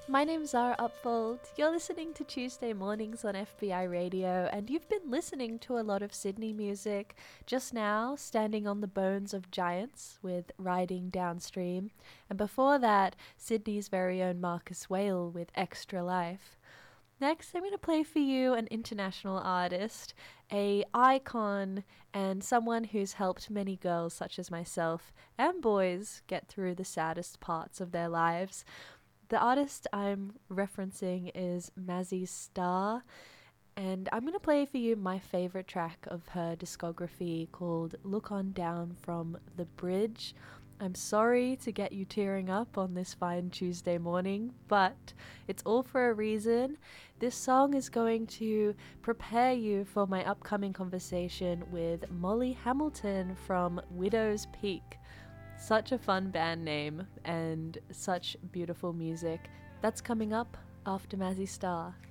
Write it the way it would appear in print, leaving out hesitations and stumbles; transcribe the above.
My name's Zara Upfold. You're listening to Tuesday Mornings on FBI Radio, and you've been listening to a lot of Sydney music. Just now, Standing on the Bones of Giants with Riding Downstream, and before that, Sydney's very own Marcus Whale with Extra Life. Next, I'm going to play for you an international artist, a icon, and someone who's helped many girls such as myself and boys get through the saddest parts of their lives. The artist I'm referencing is Mazzy Star, and I'm going to play for you my favorite track of her discography called Look On Down from the Bridge. I'm sorry to get you tearing up on this fine Tuesday morning, but it's all for a reason. This song is going to prepare you for my upcoming conversation with Molly Hamilton from Widow's Peak. Such a fun band name and such beautiful music. That's coming up after Mazzy Star.